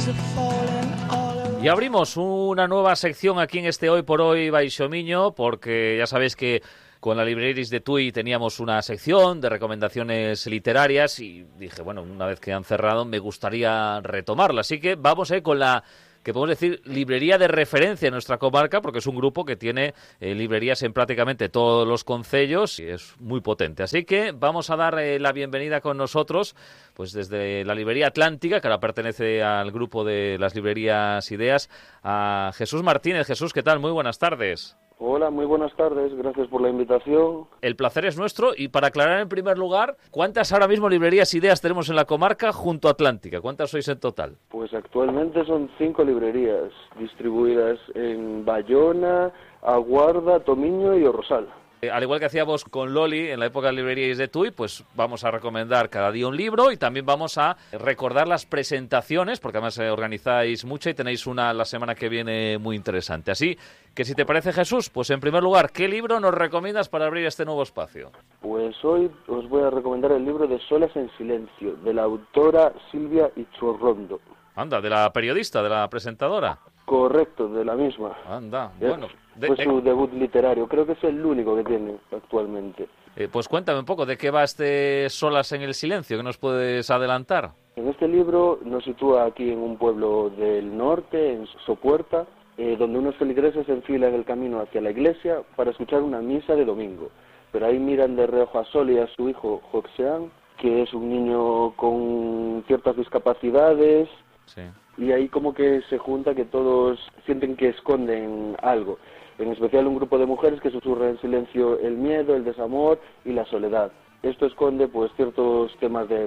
Y abrimos una nueva sección aquí en este Hoy por Hoy Baixo Miño, porque ya sabéis que con la Libreris de Tui teníamos una sección de recomendaciones literarias y dije, bueno, una vez que han cerrado me gustaría retomarla. Así que vamos con la que podemos decir librería de referencia en nuestra comarca, porque es un grupo que tiene librerías en prácticamente todos los concellos y es muy potente. Así que vamos a dar la bienvenida con nosotros, pues desde la librería Atlántica, que ahora pertenece al grupo de las librerías Ideas, a Jesús Martínez. Jesús, ¿qué tal? Muy buenas tardes. Hola, muy buenas tardes, gracias por la invitación. El placer es nuestro y para aclarar en primer lugar, ¿cuántas ahora mismo librerías Ideas tenemos en la comarca junto a Atlántica? ¿Cuántas sois en total? Pues actualmente son 5 librerías distribuidas en Bayona, Aguarda, Tomiño y Orrosal. Al igual que hacíamos con Loli en la época de librerías de Tui, pues vamos a recomendar cada día un libro y también vamos a recordar las presentaciones, porque además organizáis mucho y tenéis una la semana que viene muy interesante. Así que si te parece, Jesús, pues en primer lugar, ¿qué libro nos recomiendas para abrir este nuevo espacio? Pues hoy os voy a recomendar el libro de Solas en Silencio, de la autora Silvia Ichurrondo. Anda, de la periodista, de la presentadora. Correcto, de la misma. Anda, bueno. Fue su debut literario, creo que es el único que tiene actualmente. Pues cuéntame un poco, ¿de qué va este Solas en el Silencio? ¿Qué nos puedes adelantar? En este libro nos sitúa aquí en un pueblo del norte, en Sopuerta, donde unos feligreses se enfilan el camino hacia la iglesia para escuchar una misa de domingo. Pero ahí miran de reojo a Sol y a su hijo Joxeán, que es un niño con ciertas discapacidades. Sí. Y ahí como que se junta que todos sienten que esconden algo. En especial un grupo de mujeres que susurran en silencio el miedo, el desamor y la soledad. Esto esconde pues ciertos temas de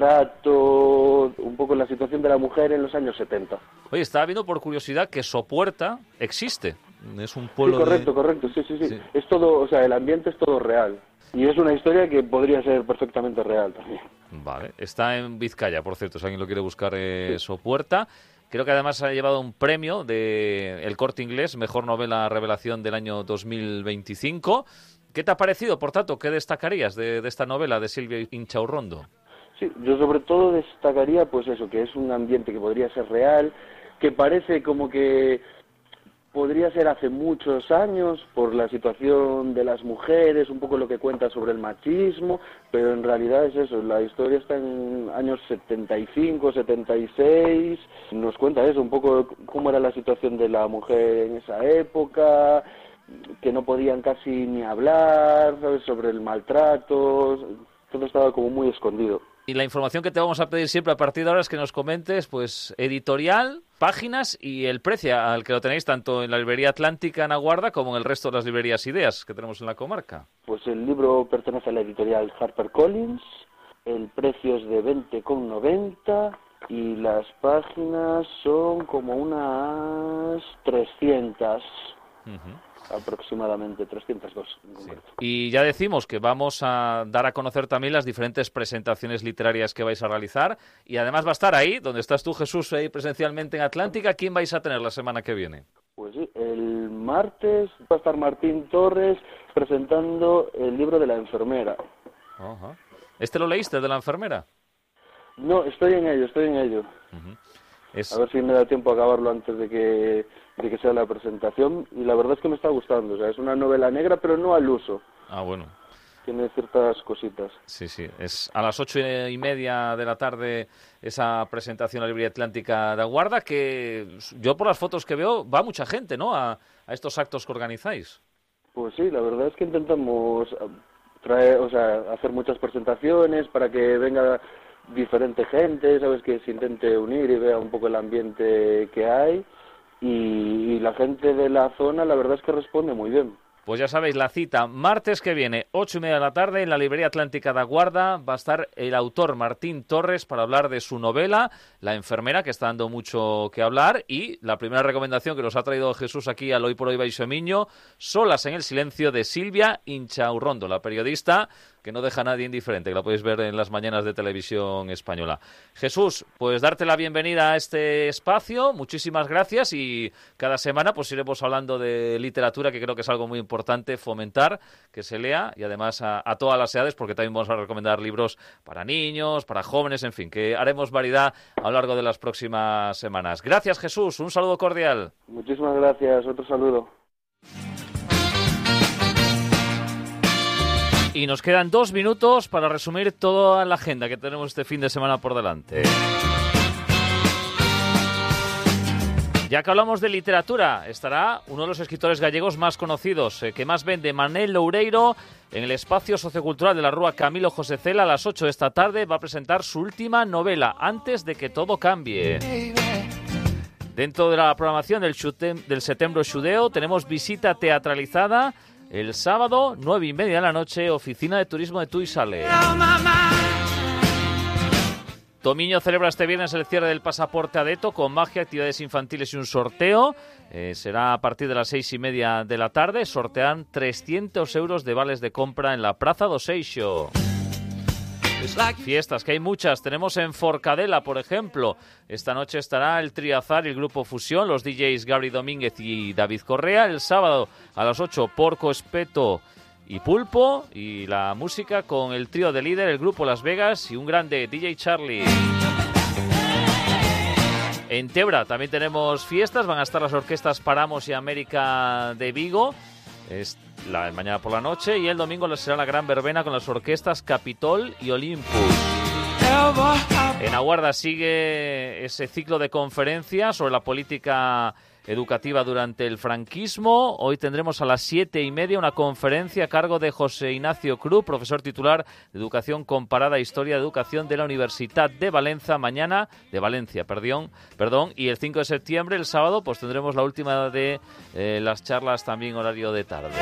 maltrato, un poco la situación de la mujer en los años 70. Oye, estaba viendo por curiosidad que Sopuerta existe. Es un pueblo correcto, sí. Es todo, o sea, el ambiente es todo real. Y es una historia que podría ser perfectamente real también. Vale, está en Vizcaya, por cierto, si alguien lo quiere buscar, Sopuerta. Creo que además ha llevado un premio de El Corte Inglés, Mejor Novela Revelación del año 2025. ¿Qué te ha parecido, por tanto? ¿Qué destacarías de esta novela de Silvia Inchaurrondo? Sí, yo sobre todo destacaría pues eso, que es un ambiente que podría ser real, que parece como que podría ser hace muchos años por la situación de las mujeres, un poco lo que cuenta sobre el machismo, pero en realidad es eso, la historia está en años 75, 76, nos cuenta eso, un poco cómo era la situación de la mujer en esa época, que no podían casi ni hablar, ¿sabes?, sobre el maltrato, todo estaba como muy escondido. Y la información que te vamos a pedir siempre a partir de ahora es que nos comentes, pues, editorial, páginas y el precio al que lo tenéis tanto en la librería Atlántica en Aguarda como en el resto de las librerías Ideas que tenemos en la comarca. Pues el libro pertenece a la editorial HarperCollins, el precio es de 20,90 y las páginas son como unas 300. Aproximadamente 302 en concreto. Sí. Y ya decimos que vamos a dar a conocer también las diferentes presentaciones literarias que vais a realizar y además va a estar ahí, donde estás tú, Jesús, ahí presencialmente en Atlántica. ¿Quién vais a tener la semana que viene? Pues sí, el martes va a estar Martín Torres presentando el libro de la enfermera. Ajá. ¿Este lo leíste, de la enfermera? No, estoy en ello. Uh-huh. A ver si me da tiempo a acabarlo antes de que sea la presentación, y la verdad es que me está gustando, o sea, es una novela negra, pero no al uso. Ah, bueno. Tiene ciertas cositas. Sí, es a las 8:30 de la tarde esa presentación en la librería Atlántica de Aguarda, que yo por las fotos que veo va mucha gente, ¿no?, a estos actos que organizáis. Pues sí, la verdad es que intentamos hacer muchas presentaciones para que venga diferente gente, sabes, que se intente unir y vea un poco el ambiente que hay, y la gente de la zona la verdad es que responde muy bien. Pues ya sabéis, la cita martes que viene, 8:30 de la tarde, en la librería Atlántica de Aguarda. Va a estar el autor Martín Torres para hablar de su novela, La enfermera, que está dando mucho que hablar. Y la primera recomendación que nos ha traído Jesús aquí al Hoy por Hoy Baixo Miño, Solas en el Silencio, de Silvia Inchaurrondo, la periodista, que no deja a nadie indiferente, que la podéis ver en las mañanas de Televisión Española. Jesús, pues darte la bienvenida a este espacio, muchísimas gracias, y cada semana pues iremos hablando de literatura, que creo que es algo muy importante fomentar, que se lea, y además a todas las edades, porque también vamos a recomendar libros para niños, para jóvenes, en fin, que haremos variedad a lo largo de las próximas semanas. Gracias, Jesús, un saludo cordial. Muchísimas gracias, otro saludo. Y nos quedan 2 minutos para resumir toda la agenda que tenemos este fin de semana por delante. Ya que hablamos de literatura, estará uno de los escritores gallegos más conocidos, que más vende, Manel Loureiro, en el espacio sociocultural de la Rúa Camilo José Cela a las 8 de esta tarde. Va a presentar su última novela, Antes de que todo cambie. Dentro de la programación del Setembre Xudeo tenemos visita teatralizada el sábado, 9:30 de la noche, Oficina de Turismo de Tui Sale. Tomiño celebra este viernes el cierre del pasaporte Adeto con magia, actividades infantiles y un sorteo. Será a partir de las 6:30 de la tarde. Sortean 300 euros de vales de compra en la Praza do Seixo. Fiestas, que hay muchas. Tenemos en Forcadela, por ejemplo. Esta noche estará el Triazar y el Grupo Fusión, los DJs Gabri Domínguez y David Correa. El sábado a las 8, Porco, Espeto y Pulpo. Y la música con el trío de líder, el Grupo Las Vegas y un grande, DJ Charlie. En Tebra también tenemos fiestas. Van a estar las orquestas Paramos y América de Vigo. Es mañana por la noche, y el domingo será la gran verbena con las orquestas Capitol y Olympus. En Aguarda sigue ese ciclo de conferencias sobre la política educativa durante el franquismo. Hoy tendremos a las 7:30 una conferencia a cargo de José Ignacio Cruz, profesor titular de Educación Comparada e Historia de Educación de la Universidad de Valencia, y el 5 de septiembre, el sábado, pues tendremos la última de las charlas, también horario de tarde.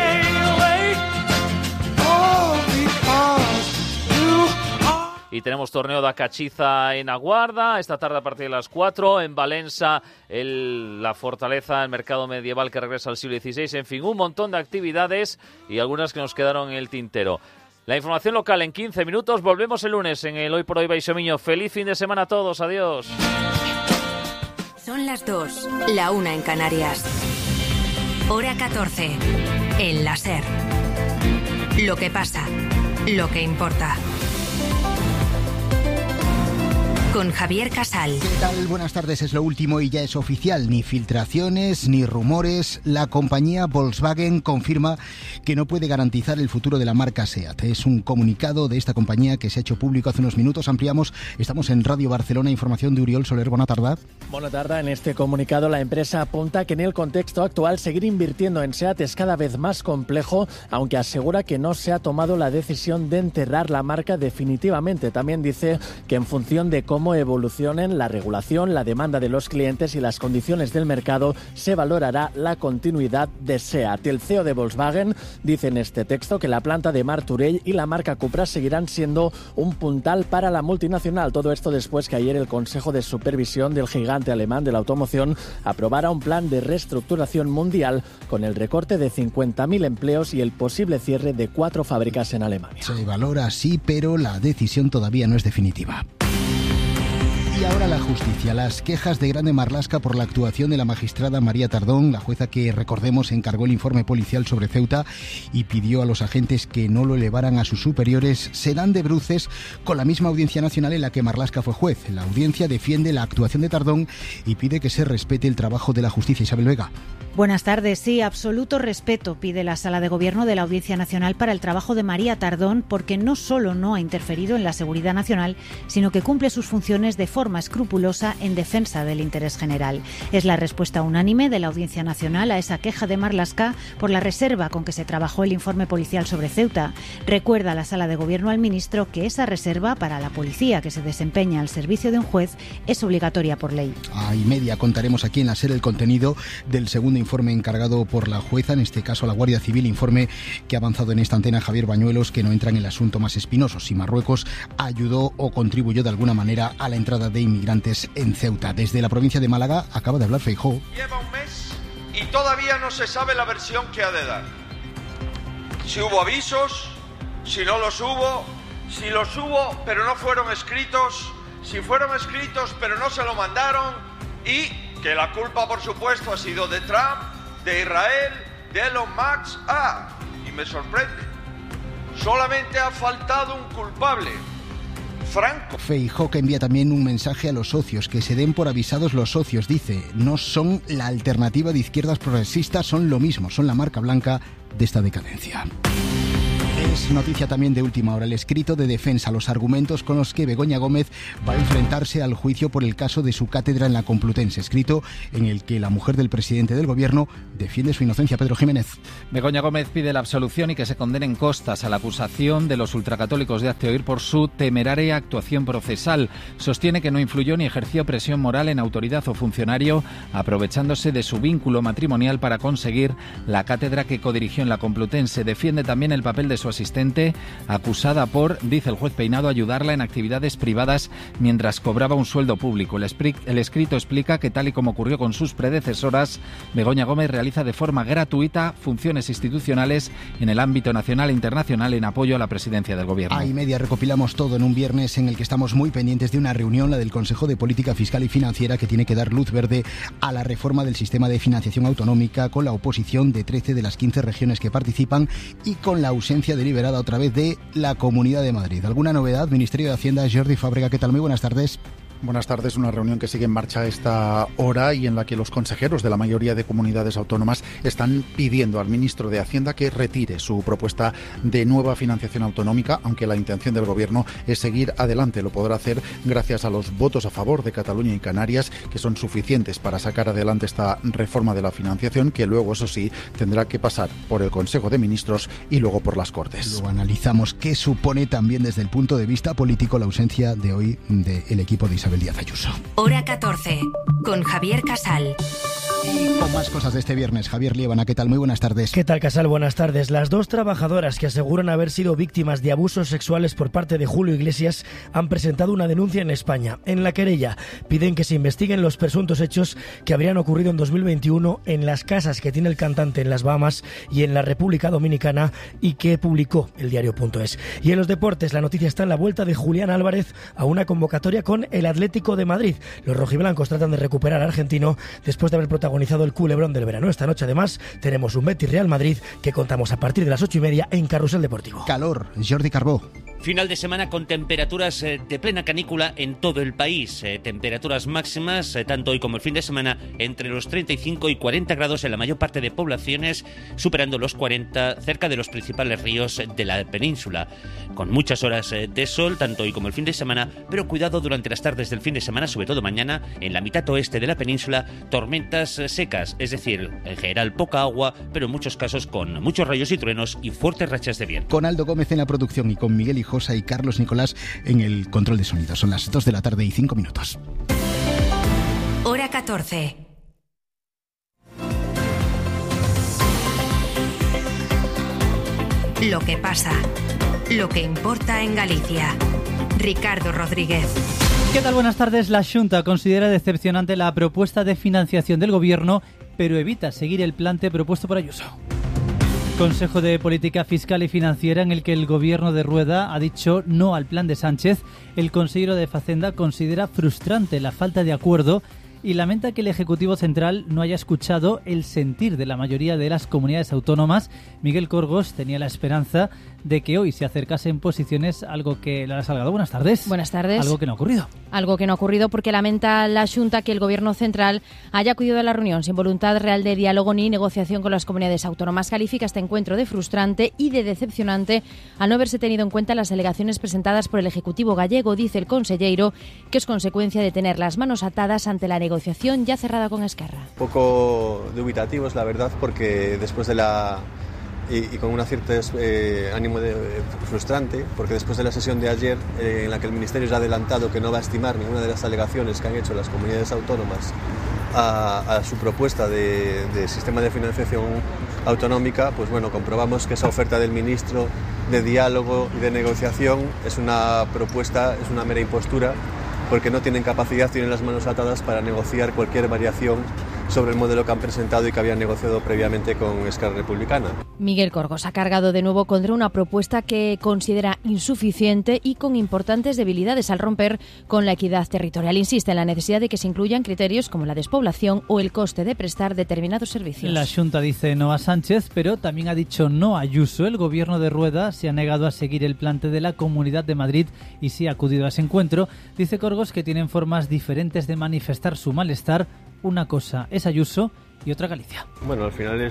Y tenemos torneo da Cachiza en Aguarda, esta tarde a partir de las 4. En Valença, la fortaleza, el mercado medieval que regresa al siglo XVI. En fin, un montón de actividades y algunas que nos quedaron en el tintero. La información local en 15 minutos. Volvemos el lunes en el Hoy por Hoy Baixomiño. Feliz fin de semana a todos. Adiós. Son las 2, la 1 en Canarias. Hora 14, en la SER. Lo que pasa, lo que importa. Con Javier Casal. ¿Qué tal? Buenas tardes, es lo último y ya es oficial. Ni filtraciones, ni rumores. La compañía Volkswagen confirma que no puede garantizar el futuro de la marca SEAT. Es un comunicado de esta compañía que se ha hecho público hace unos minutos. Ampliamos, estamos en Radio Barcelona, información de Uriol Soler. Buena tarde. Buena tarde. En este comunicado la empresa apunta que en el contexto actual seguir invirtiendo en SEAT es cada vez más complejo, aunque asegura que no se ha tomado la decisión de enterrar la marca definitivamente. También dice que en función de cómo evolucionen la regulación, la demanda de los clientes y las condiciones del mercado, se valorará la continuidad de SEAT. El CEO de Volkswagen dice en este texto que la planta de Martorell y la marca Cupra seguirán siendo un puntal para la multinacional. Todo esto después que ayer el Consejo de Supervisión del gigante alemán de la automoción aprobara un plan de reestructuración mundial con el recorte de 50.000 empleos y el posible cierre de 4 fábricas en Alemania. Se valora así, pero la decisión todavía no es definitiva. Y ahora la justicia. Las quejas de Grande Marlaska por la actuación de la magistrada María Tardón, la jueza que, recordemos, encargó el informe policial sobre Ceuta y pidió a los agentes que no lo elevaran a sus superiores, se dan de bruces con la misma Audiencia Nacional en la que Marlaska fue juez. La audiencia defiende la actuación de Tardón y pide que se respete el trabajo de la justicia. Isabel Vega. Buenas tardes. Sí, absoluto respeto pide la Sala de Gobierno de la Audiencia Nacional para el trabajo de María Tardón, porque no solo no ha interferido en la seguridad nacional, sino que cumple sus funciones de forma escrupulosa en defensa del interés general. Es la respuesta unánime de la Audiencia Nacional a esa queja de Marlaska por la reserva con que se trabajó el informe policial sobre Ceuta. Recuerda la Sala de Gobierno al ministro que esa reserva para la policía que se desempeña al servicio de un juez es obligatoria por ley. A y media contaremos aquí en la SER el contenido del segundo informe encargado por la jueza, en este caso a la Guardia Civil, informe que ha avanzado en esta antena Javier Bañuelos, que no entra en el asunto más espinoso, si Marruecos ayudó o contribuyó de alguna manera a la entrada de inmigrantes en Ceuta. Desde la provincia de Málaga acaba de hablar Feijóo. Lleva un mes y todavía no se sabe la versión que ha de dar. Si hubo avisos, si no los hubo, si los hubo pero no fueron escritos, si fueron escritos pero no se lo mandaron, y que la culpa, por supuesto, ha sido de Trump, de Israel, de Elon Musk. Y me sorprende, solamente ha faltado un culpable: Franco. Feijóo, que envía también un mensaje a los socios, que se den por avisados los socios, dice, no son la alternativa de izquierdas progresistas, son lo mismo, son la marca blanca de esta decadencia. Es noticia también de última hora el escrito de defensa, los argumentos con los que Begoña Gómez va a enfrentarse al juicio por el caso de su cátedra en la Complutense, escrito en el que la mujer del presidente del gobierno defiende su inocencia. Pedro Jiménez. Begoña Gómez pide la absolución y que se condenen costas a la acusación de los ultracatólicos de Hazte Oír por su temeraria actuación procesal. Sostiene que no influyó ni ejerció presión moral en autoridad o funcionario, aprovechándose de su vínculo matrimonial para conseguir la cátedra que codirigió en la Complutense. Defiende también el papel de su asistente, acusada por, dice el juez Peinado, ayudarla en actividades privadas mientras cobraba un sueldo público. El escrito explica que, tal y como ocurrió con sus predecesoras, Begoña Gómez realiza de forma gratuita funciones institucionales en el ámbito nacional e internacional en apoyo a la presidencia del gobierno. A y media recopilamos todo en un viernes en el que estamos muy pendientes de una reunión, la del Consejo de Política Fiscal y Financiera, que tiene que dar luz verde a la reforma del sistema de financiación autonómica, con la oposición de 13 de las 15 regiones que participan y con la ausencia deliberada otra vez de la Comunidad de Madrid. ¿Alguna novedad? Ministerio de Hacienda, Jordi Fábrega, ¿qué tal? Muy buenas tardes. Buenas tardes. Una reunión que sigue en marcha a esta hora y en la que los consejeros de la mayoría de comunidades autónomas están pidiendo al ministro de Hacienda que retire su propuesta de nueva financiación autonómica, aunque la intención del gobierno es seguir adelante. Lo podrá hacer gracias a los votos a favor de Cataluña y Canarias, que son suficientes para sacar adelante esta reforma de la financiación, que luego, eso sí, tendrá que pasar por el Consejo de Ministros y luego por las Cortes. Luego analizamos qué supone también desde el punto de vista político la ausencia de hoy del equipo de Isabel Díaz Ayuso. Hora 14, con Javier Casal. Y con más cosas de este viernes, Javier Liébana, ¿qué tal? Muy buenas tardes. ¿Qué tal, Casal? Buenas tardes. Las dos trabajadoras que aseguran haber sido víctimas de abusos sexuales por parte de Julio Iglesias han presentado una denuncia en España. En la querella piden que se investiguen los presuntos hechos que habrían ocurrido en 2021 en las casas que tiene el cantante en las Bahamas y en la República Dominicana, y que publicó el diario.es. Y en los deportes, la noticia está en la vuelta de Julián Álvarez a una convocatoria con el Atlético de Madrid. Los rojiblancos tratan de recuperar al argentino después de haber protagonizado el culebrón del verano. Esta noche, además, tenemos un Betis Real Madrid que contamos a partir de las 8:30 en Carrusel Deportivo. Calor, Jordi Carbó. Final de semana con temperaturas de plena canícula en todo el país. Temperaturas máximas, tanto hoy como el fin de semana, entre los 35 y 40 grados en la mayor parte de poblaciones, superando los 40 cerca de los principales ríos de la península. Con muchas horas de sol, tanto hoy como el fin de semana, pero cuidado durante las tardes del fin de semana, sobre todo mañana, en la mitad oeste de la península, tormentas secas, es decir, en general poca agua, pero en muchos casos con muchos rayos y truenos y fuertes rachas de viento. Con Aldo Gómez en la producción y con Miguel Hijosa y Carlos Nicolás en el control de sonido. Son las 2 de la tarde y 5 minutos. Hora 14. Lo que pasa, lo que importa en Galicia. Ricardo Rodríguez. ¿Qué tal? Buenas tardes. La Xunta considera decepcionante la propuesta de financiación del Gobierno, pero evita seguir el plante propuesto por Ayuso. Consejo de Política Fiscal y Financiera en el que el Gobierno de Rueda ha dicho no al plan de Sánchez. El consejero de Facenda considera frustrante la falta de acuerdo y lamenta que el Ejecutivo Central no haya escuchado el sentir de la mayoría de las comunidades autónomas. Miguel Corgos tenía la esperanza de que hoy se acercasen posiciones, algo que Lara Salgado. Buenas tardes. Buenas tardes. Algo que no ha ocurrido. Algo que no ha ocurrido porque lamenta la Xunta que el Gobierno Central haya acudido a la reunión sin voluntad real de diálogo ni negociación con las comunidades autónomas. Califica este encuentro de frustrante y de decepcionante al no haberse tenido en cuenta las alegaciones presentadas por el Ejecutivo gallego. Dice el consellero que es consecuencia de tener las manos atadas ante la negociación ya cerrada con Esquerra. Un poco dubitativos, la verdad, porque después de la... Y con un cierto ánimo frustrante, porque después de la sesión de ayer, en la que el Ministerio ya ha adelantado que no va a estimar ninguna de las alegaciones que han hecho las comunidades autónomas a su propuesta de sistema de financiación autonómica, pues bueno, comprobamos que esa oferta del ministro de diálogo y de negociación es una propuesta, es una mera impostura, porque no tienen capacidad, tienen las manos atadas para negociar cualquier variación sobre el modelo que han presentado y que habían negociado previamente con Esquerra Republicana. Miguel Corgos ha cargado de nuevo contra una propuesta que considera insuficiente y con importantes debilidades al romper con la equidad territorial. Insiste en la necesidad de que se incluyan criterios como la despoblación o el coste de prestar determinados servicios. La Xunta dice no a Sánchez, pero también ha dicho no a Ayuso. El gobierno de Rueda se ha negado a seguir el plante de la Comunidad de Madrid y sí ha acudido a ese encuentro. Dice Corgos que tienen formas diferentes de manifestar su malestar. Una cosa es Ayuso y otra Galicia. Bueno, al final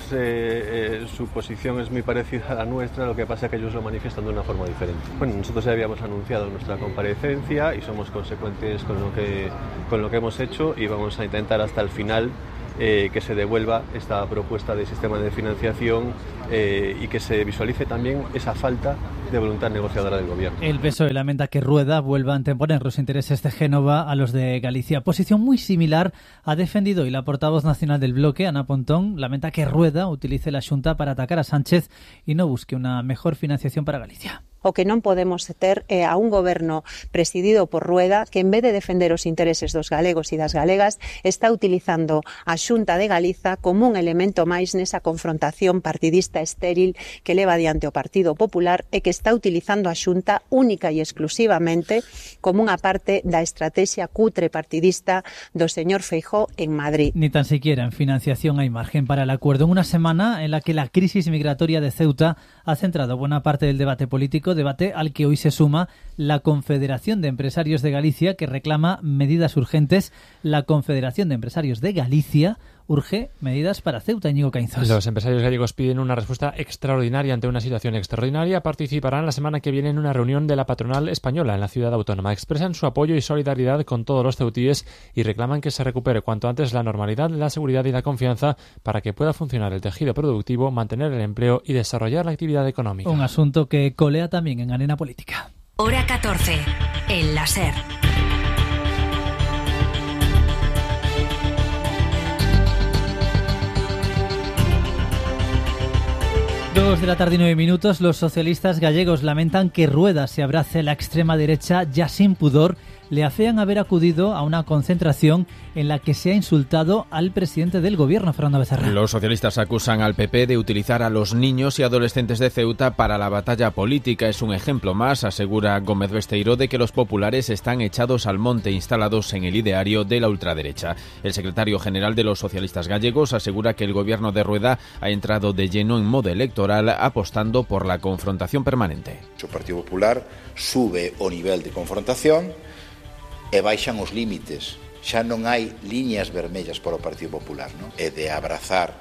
su posición es muy parecida a la nuestra, lo que pasa es que ellos lo manifiestan de una forma diferente. Bueno, nosotros ya habíamos anunciado nuestra comparecencia y somos consecuentes con lo que hemos hecho y vamos a intentar hasta el final que se devuelva esta propuesta de sistema de financiación y que se visualice también esa falta de voluntad negociadora del gobierno. El PSOE lamenta que Rueda vuelva a anteponer los intereses de Génova a los de Galicia. Posición muy similar ha defendido hoy la portavoz nacional del bloque, Ana Pontón. Lamenta que Rueda utilice la Xunta para atacar a Sánchez y no busque una mejor financiación para Galicia. O que non podemos ter a un goberno presidido por Rueda que en vez de defender os intereses dos galegos e das galegas está utilizando a Xunta de Galiza como un elemento máis nesa confrontación partidista estéril que leva adiante o Partido Popular e que está utilizando a Xunta única e exclusivamente como unha parte da estrategia cutre partidista do señor Feijóo en Madrid. Ni tan siquiera en financiación hay margen para el acuerdo. En una semana en la que la crisis migratoria de Ceuta ha centrado buena parte del debate político, debate al que hoy se suma la Confederación de Empresarios de Galicia, que reclama medidas urgentes. La Confederación de Empresarios de Galicia urge medidas para Ceuta. Íñigo Caínzos. Los empresarios gallegos piden una respuesta extraordinaria ante una situación extraordinaria. Participarán la semana que viene en una reunión de la patronal española en la ciudad autónoma. Expresan su apoyo y solidaridad con todos los ceutíes y reclaman que se recupere cuanto antes la normalidad, la seguridad y la confianza para que pueda funcionar el tejido productivo, mantener el empleo y desarrollar la actividad económica. Un asunto que colea también en arena política. Hora 14, en la SER. Dos de la tarde y 9 minutos, los socialistas gallegos lamentan que Rueda se abrace a la extrema derecha ya sin pudor. Le afean haber acudido a una concentración en la que se ha insultado al presidente del gobierno, Fernando Becerra. Los socialistas acusan al PP de utilizar a los niños y adolescentes de Ceuta para la batalla política. Es un ejemplo más, asegura Gómez Besteiro, de que los populares están echados al monte, instalados en el ideario de la ultraderecha. El secretario general de los socialistas gallegos asegura que el gobierno de Rueda ha entrado de lleno en modo electoral, apostando por la confrontación permanente. O Partido Popular sube o nivel de confrontación e baixan os límites. Xa non hai liñas vermellas para o Partido Popular, non? E de abrazar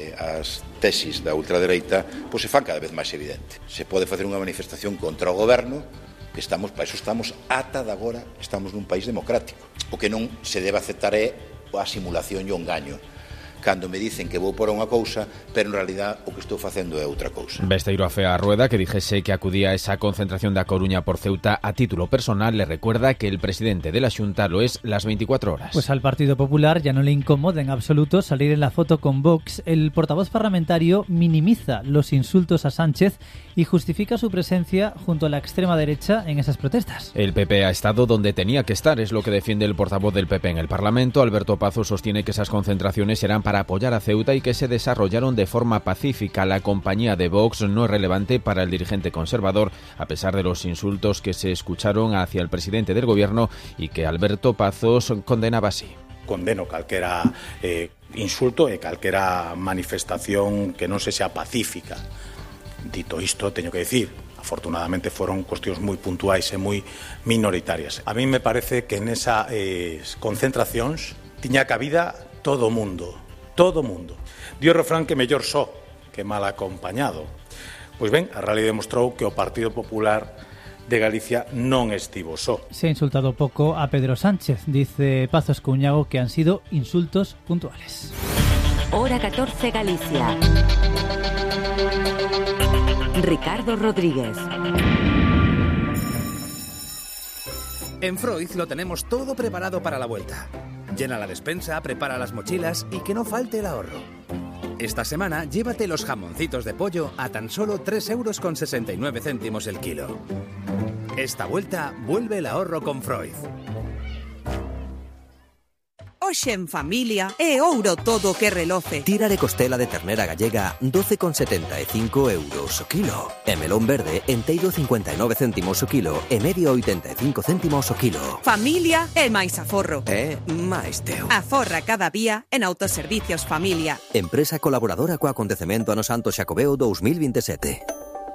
as tesis da ultradereita, pois se fan cada vez máis evidente. Se pode facer unha manifestación contra o goberno, que para iso estamos ata de agora, estamos nun país democrático. O que non se debe aceptar é a simulación e o engaño. Cando me dicen que vou por unha cousa, pero en realidad o que estou facendo é outra cousa. Besteiro afea a Rueda, que dijese que acudía a esa concentración da Coruña por Ceuta a título personal. Le recuerda que el presidente de la Xunta lo es las 24 horas. Pues al Partido Popular ya no le incomoda en absoluto salir en la foto con Vox. El portavoz parlamentario minimiza los insultos a Sánchez y justifica su presencia junto a la extrema derecha en esas protestas. El PP ha estado donde tenía que estar, es lo que defiende el portavoz del PP en el Parlamento. Alberto Pazo sostiene que esas concentraciones eran para apoyar a Ceuta y que se desarrollaron de forma pacífica. La compañía de Vox no es relevante para el dirigente conservador, a pesar de los insultos que se escucharon hacia el presidente del gobierno y que Alberto Pazos condenaba así. Condeno calquera insulto e calquera manifestación que non se sea pacífica. Dito isto, teño que dicir, afortunadamente foron cuestións moi puntuais e moi minoritarias. A mí me parece que nesas concentracións tiña cabida todo o mundo. Todo o mundo. Dio o refrán que mellor só que mal acompañado. Pois ben, a rally demostrou que o Partido Popular de Galicia non estivo só. Se ha insultado poco a Pedro Sánchez, dice Pazos Cuñago, que han sido insultos puntuales. Hora 14 Galicia. Ricardo Rodríguez. En Freud lo tenemos todo preparado para la vuelta. Llena la despensa, prepara las mochilas y que no falte el ahorro. Esta semana llévate los jamoncitos de pollo a tan solo 3,69 € el kilo. Esta vuelta vuelve el ahorro con Freud. Hoxe en familia é ouro todo que reloce. Tira de costela de ternera gallega 12,75 euros o kilo. E melón verde enteiro 59 céntimos o kilo e medio 85 céntimos o kilo. Familia é máis aforro. É máis teu. Aforra cada día en Autoservicios Familia. Empresa colaboradora co acontecemento Ano Santo Xacobeo 2027.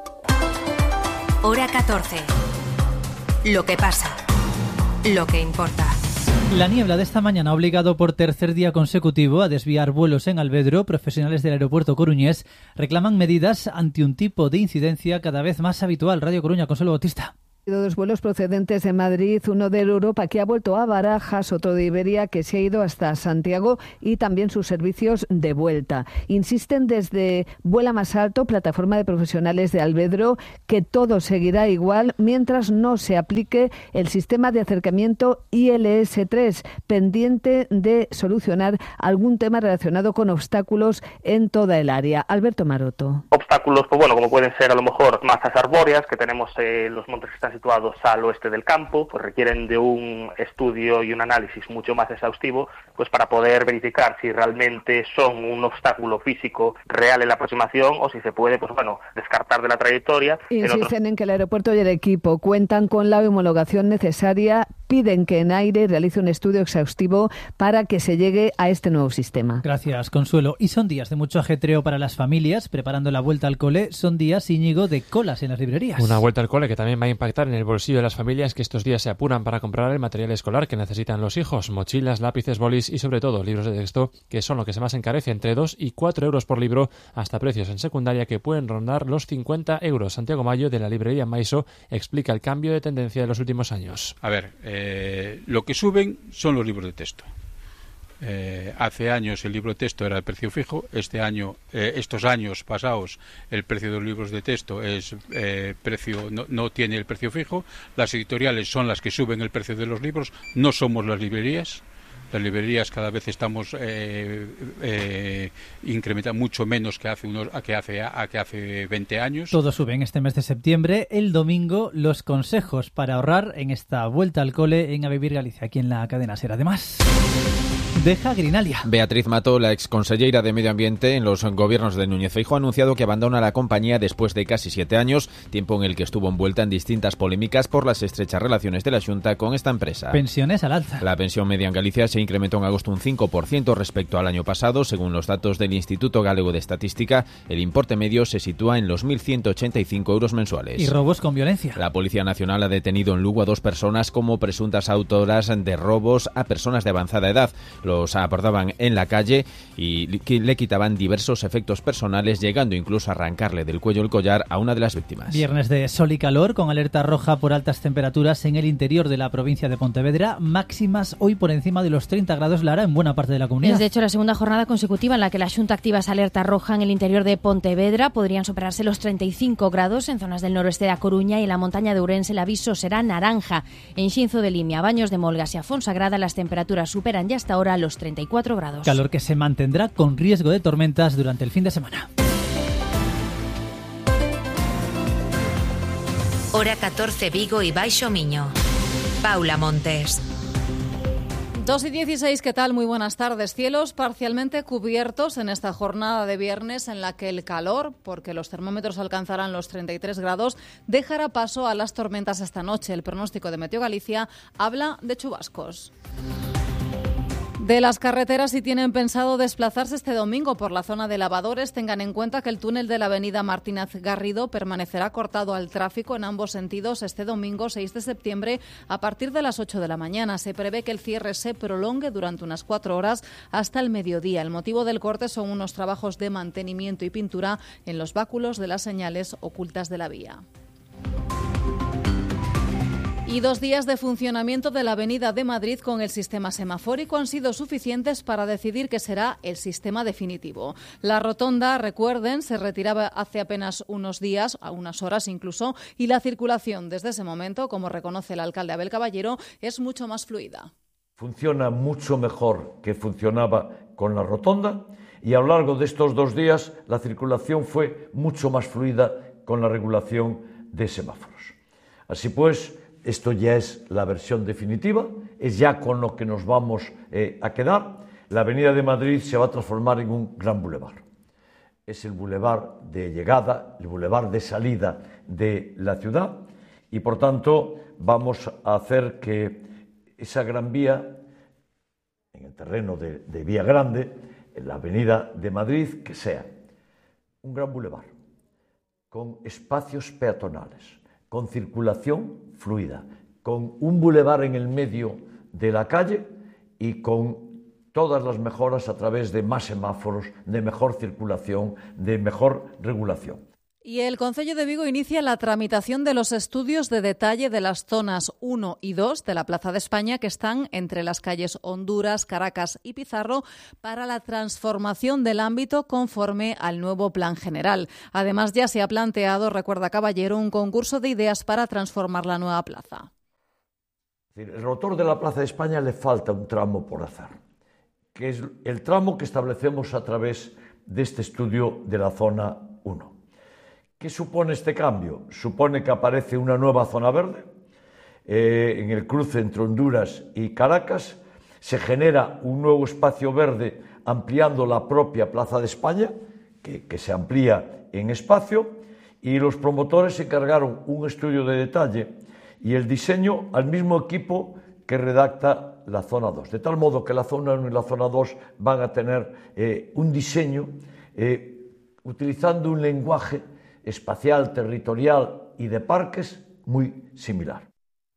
Hora 14. Lo que pasa. Lo que importa. La niebla de esta mañana ha obligado por tercer día consecutivo a desviar vuelos en Alvedro. Profesionales del aeropuerto coruñés reclaman medidas ante un tipo de incidencia cada vez más habitual. Radio Coruña, Consuelo Bautista. Dos vuelos procedentes de Madrid, uno de Europa que ha vuelto a Barajas, otro de Iberia que se ha ido hasta Santiago y también sus servicios de vuelta. Insisten desde Vuela Más Alto, plataforma de profesionales de Alvedro, que todo seguirá igual mientras no se aplique el sistema de acercamiento ILS3, pendiente de solucionar algún tema relacionado con obstáculos en toda el área. Alberto Maroto. Obstáculos, pues bueno, como pueden ser a lo mejor masas arbóreas, que tenemos los montes que están situados al oeste del campo, pues requieren de un estudio y un análisis mucho más exhaustivo, pues para poder verificar si realmente son un obstáculo físico real en la aproximación o si se puede, pues bueno, descartar de la trayectoria. Insisten en que el aeropuerto y el equipo cuentan con la homologación necesaria, piden que en aire realice un estudio exhaustivo para que se llegue a este nuevo sistema. Gracias, Consuelo. Y son días de mucho ajetreo para las familias, preparando la vuelta al cole. Son días, Íñigo, de colas en las librerías. Una vuelta al cole que también va a impactar en el bolsillo de las familias que estos días se apuran para comprar el material escolar que necesitan los hijos, mochilas, lápices, bolis y sobre todo libros de texto, que son lo que se más encarece, entre 2 y 4 euros por libro, hasta precios en secundaria que pueden rondar los 50 euros. Santiago Mayo, de la librería Maiso, explica el cambio de tendencia de los últimos años. A ver, lo que suben son los libros de texto. Hace años el libro de texto era el precio fijo. Este año, estos años pasados, el precio de los libros de texto es no tiene el precio fijo. Las editoriales son las que suben el precio de los libros, no somos las librerías. Las librerías cada vez estamos incrementando mucho menos que hace 20 años. Todo sube en este mes de septiembre. El domingo, los consejos para ahorrar en esta vuelta al cole en A Vivir Galicia, aquí en la cadena SER. Además, deja Grinalia. Beatriz Mato, la exconselleira de Medio Ambiente en los gobiernos de Núñez Feijóo, ha anunciado que abandona la compañía después de casi 7 años, tiempo en el que estuvo envuelta en distintas polémicas por las estrechas relaciones de la Xunta con esta empresa. Pensiones al alza. La pensión media en Galicia se incrementó en agosto un 5% respecto al año pasado. Según los datos del Instituto Galego de Estadística, el importe medio se sitúa en los 1.185 euros mensuales. ¿Y robos con violencia? La Policía Nacional ha detenido en Lugo a 2 personas como presuntas autoras de robos a personas de avanzada edad. Los abordaban en la calle y le quitaban diversos efectos personales, llegando incluso a arrancarle del cuello el collar a una de las víctimas. Viernes de sol y calor, con alerta roja por altas temperaturas en el interior de la provincia de Pontevedra, máximas hoy por encima de los 30 grados, Lara, en buena parte de la comunidad. Es de hecho la segunda jornada consecutiva en la que la Xunta activa esa alerta roja en el interior de Pontevedra. Podrían superarse los 35 grados en zonas del noroeste de A Coruña, y en la montaña de Ourense el aviso será naranja. En Xinzo de Limia, Baños de Molgas y a Fonsagrada las temperaturas superan ya hasta ahora los 34 grados. Calor que se mantendrá con riesgo de tormentas durante el fin de semana. Hora 14, Vigo y Baixo Miño. Paula Montes. 2:16, ¿qué tal? Muy buenas tardes. Cielos parcialmente cubiertos en esta jornada de viernes en la que el calor, porque los termómetros alcanzarán los 33 grados, dejará paso a las tormentas esta noche. El pronóstico de Meteo Galicia habla de chubascos. De las carreteras, si tienen pensado desplazarse este domingo por la zona de Lavadores, tengan en cuenta que el túnel de la avenida Martínez Garrido permanecerá cortado al tráfico en ambos sentidos este domingo 6 de septiembre a partir de las 8 de la mañana. Se prevé que el cierre se prolongue durante unas 4 horas hasta el mediodía. El motivo del corte son unos trabajos de mantenimiento y pintura en los báculos de las señales ocultas de la vía. Y 2 días de funcionamiento de la Avenida de Madrid con el sistema semafórico han sido suficientes para decidir que será el sistema definitivo. La rotonda, recuerden, se retiraba hace apenas unos días, a unas horas incluso, y la circulación desde ese momento, como reconoce el alcalde Abel Caballero, es mucho más fluida. Funciona mucho mejor que funcionaba con la rotonda, y a lo largo de estos 2 días la circulación fue mucho más fluida con la regulación de semáforos. Así pues, esto ya es la versión definitiva es ya con lo que nos vamos a quedar. La Avenida de Madrid se va a transformar en un gran bulevar. Es el bulevar de llegada, el bulevar de salida de la ciudad y, por tanto, vamos a hacer que esa gran vía, en el terreno de Vía Grande, en la Avenida de Madrid, que sea un gran bulevar, con espacios peatonales, con circulación fluida, con un bulevar en el medio de la calle y con todas las mejoras a través de más semáforos, de mejor circulación, de mejor regulación. Y el Concello de Vigo inicia la tramitación de los estudios de detalle de las zonas 1 y 2 de la Plaza de España que están entre las calles Honduras, Caracas y Pizarro para la transformación del ámbito conforme al nuevo Plan General. Además, ya se ha planteado, recuerda Caballero, un concurso de ideas para transformar la nueva plaza. El rotor de la Plaza de España le falta un tramo por hacer, que es el tramo que establecemos a través de este estudio de la zona 1. ¿Qué supone este cambio? Supone que aparece una nueva zona verde en el cruce entre Honduras y Caracas, se genera un nuevo espacio verde ampliando la propia Plaza de España, que se amplía en espacio, y los promotores encargaron un estudio de detalle y el diseño al mismo equipo que redacta la zona 2, de tal modo que la zona 1 y la zona 2 van a tener un diseño utilizando un lenguaje espacial, territorial y de parques muy similar.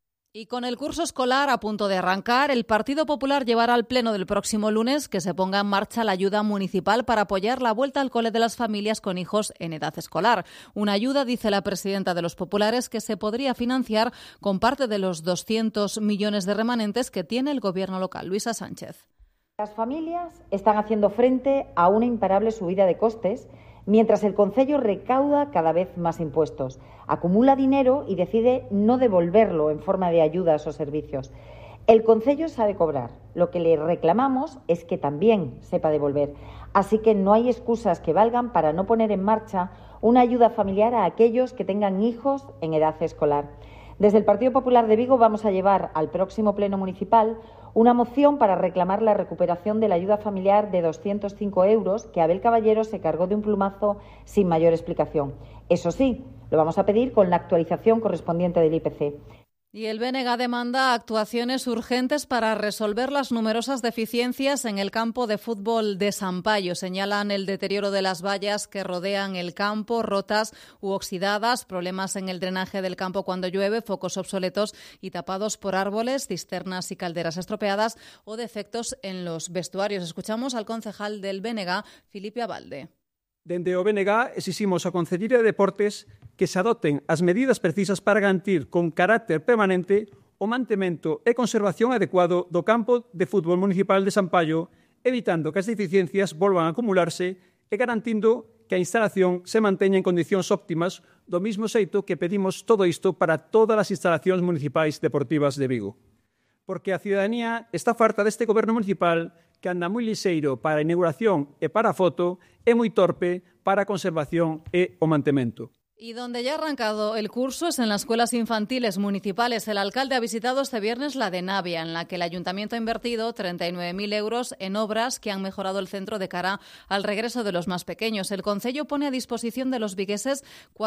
Y con el curso escolar a punto de arrancar, el Partido Popular llevará al pleno del próximo lunes que se ponga en marcha la ayuda municipal para apoyar la vuelta al cole de las familias con hijos en edad escolar. Una ayuda, dice la presidenta de los populares, que se podría financiar con parte de los 200 millones de remanentes que tiene el gobierno local. Luisa Sánchez. Las familias están haciendo frente a una imparable subida de costes, mientras el concello recauda cada vez más impuestos, acumula dinero y decide no devolverlo en forma de ayudas o servicios. El concello sabe cobrar, lo que le reclamamos es que también sepa devolver, así que no hay excusas que valgan para no poner en marcha una ayuda familiar a aquellos que tengan hijos en edad escolar. Desde el Partido Popular de Vigo vamos a llevar al próximo pleno municipal una moción para reclamar la recuperación de la ayuda familiar de 205 euros que Abel Caballero se cargó de un plumazo sin mayor explicación. Eso sí, lo vamos a pedir con la actualización correspondiente del IPC. Y el BNG demanda actuaciones urgentes para resolver las numerosas deficiencias en el campo de fútbol de Sampaio. Señalan el deterioro de las vallas que rodean el campo, rotas u oxidadas, problemas en el drenaje del campo cuando llueve, focos obsoletos y tapados por árboles, cisternas y calderas estropeadas o defectos en los vestuarios. Escuchamos al concejal del BNG, Filipe Abalde. Dende o BNG exiximos á Consellería de Deportes que se adopten as medidas precisas para garantir con carácter permanente o mantemento e conservación adecuado do campo de fútbol municipal de Sampaio, evitando que as deficiencias volvan a acumularse e garantindo que a instalación se manteña en condicións óptimas, do mismo xeito que pedimos todo isto para todas as instalacións municipais deportivas de Vigo. Porque a cidadanía está farta deste goberno municipal que anda moi lixeiro para a inauguración e para a foto e moi torpe para a conservación e o mantemento. Y donde ya ha arrancado el curso es en las escuelas infantiles municipales. El alcalde ha visitado este viernes la de Navia, en la que el ayuntamiento ha invertido 39.000 euros en obras que han mejorado el centro de cara al regreso de los más pequeños. El concello pone a disposición de los vigueses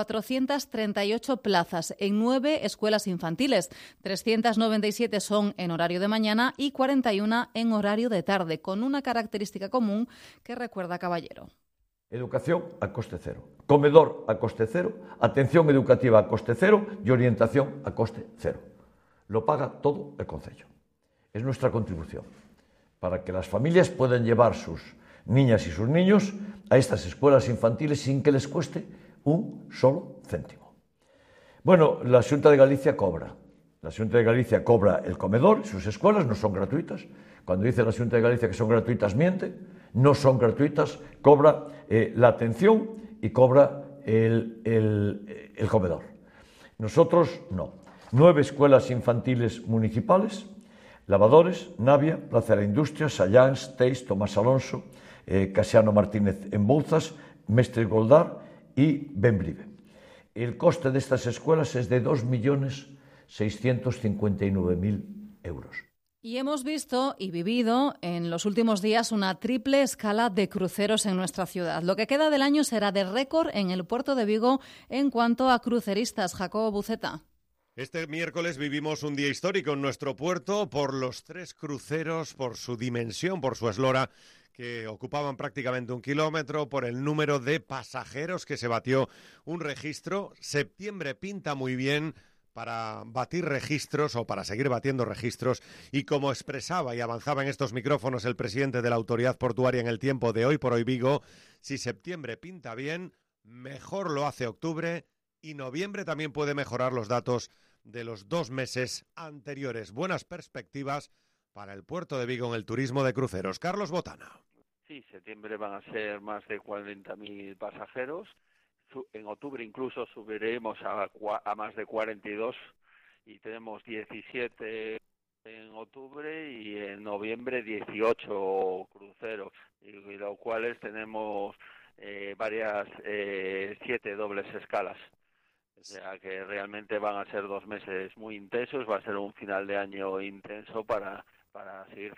438 plazas en 9 escuelas infantiles. 397 son en horario de mañana y 41 en horario de tarde, con una característica común que recuerda Caballero. Educación a coste cero, comedor a coste cero, atención educativa a coste cero y orientación a coste cero. Lo paga todo el concello. Es nuestra contribución para que las familias puedan llevar sus niñas y sus niños a estas escuelas infantiles sin que les cueste un solo céntimo. Bueno, la Xunta de Galicia cobra. La Xunta de Galicia cobra el comedor, sus escuelas no son gratuitas. Cuando dice la Xunta de Galicia que son gratuitas, miente. No son gratuitas, cobra la atención y cobra el comedor. Nosotros no. 9 escuelas infantiles municipales, Lavadores, Navia, Plaza de la Industria, Sallans, Teis, Tomás Alonso, Casiano Martínez en Bouzas, Mestre Goldar y Benbrive. El coste de estas escuelas es de 2.659.000 euros. Y hemos visto y vivido en los últimos días una triple escala de cruceros en nuestra ciudad. Lo que queda del año será de récord en el puerto de Vigo en cuanto a cruceristas. Jacobo Buceta. Este miércoles vivimos un día histórico en nuestro puerto por los 3 cruceros, por su dimensión, por su eslora, que ocupaban prácticamente 1 kilómetro, por el número de pasajeros que se batió un registro. Septiembre pinta muy bien para batir registros o para seguir batiendo registros, y como expresaba y avanzaba en estos micrófonos el presidente de la Autoridad Portuaria en El Tiempo de Hoy por Hoy Vigo, si septiembre pinta bien, mejor lo hace octubre, y noviembre también puede mejorar los datos de los 2 meses anteriores. Buenas perspectivas para el puerto de Vigo en el turismo de cruceros. Carlos Botana. Sí, septiembre van a ser más de 40.000 pasajeros. En octubre incluso subiremos a más de 42 y tenemos 17 en octubre y en noviembre 18 cruceros, y los cuales tenemos varias 7 dobles escalas. O sea que realmente van a ser 2 meses muy intensos, va a ser un final de año intenso para seguir